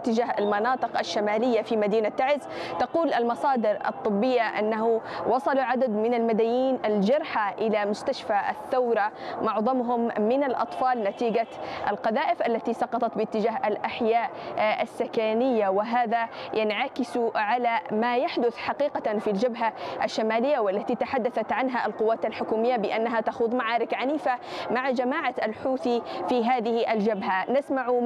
باتجاه المناطق الشمالية في مدينة تعز. تقول المصادر الطبية أنه وصل عدد من المدنيين الجرحى إلى مستشفى الثورة، معظمهم من الأطفال نتيجة القذائف التي سقطت باتجاه الأحياء السكنية، وهذا ينعكس على ما يحدث حقيقة في الجبهة الشمالية، والتي تحدثت عنها القوات الحكومية بأنها تخوض معارك عنيفة مع جماعة الحوثي في هذه الجبهة. نسمع